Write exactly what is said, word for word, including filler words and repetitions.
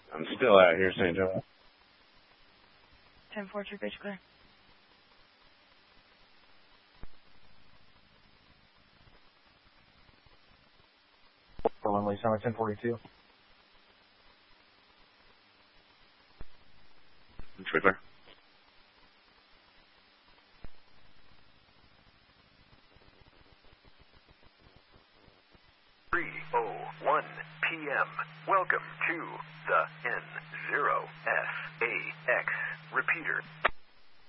I'm still out here, Saint John. ten four, true pitch clear. Lee, Summit ten forty-two. True clear. three oh one p m Welcome to the N zero S A X repeater.